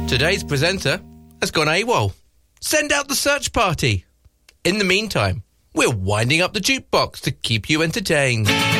Today's presenter has gone AWOL. Send out the search party. In the meantime, we're winding up the jukebox to keep you entertained.